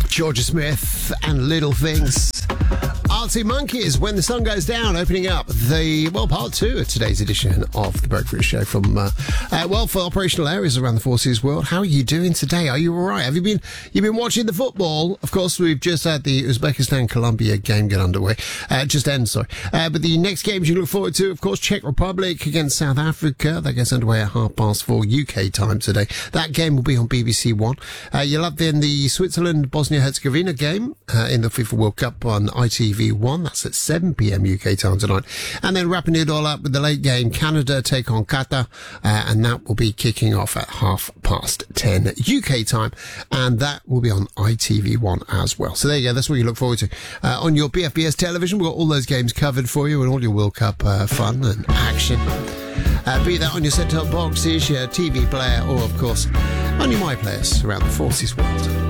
Georgia Smith and Little Things. Arctic Monkeys, When the Sun Goes Down, opening up part two of today's edition of The Breakfast Show from, for operational areas around the Four Seas world. How are you doing today? Are you all right? You've been watching the football? Of course, we've just had the Uzbekistan-Colombia game get underway. But the next games you look forward to, of course, Czech Republic against South Africa. That gets underway at 4:30 UK time today. That game will be on BBC One. You'll have then the Switzerland-Bosnia-Herzegovina game in the FIFA World Cup on ITV1. That's at 7 p.m. UK time tonight. And then wrapping it all up with the late game, Canada take on Qatar, and that will be kicking off at 10:30 UK time, and that will be on ITV1 as well. So there you go, that's what you look forward to. On your BFBS television, we've got all those games covered for you and all your World Cup fun and action. Be that on your set-top boxes, your TV player, or of course on your My Players around the Four Seas world.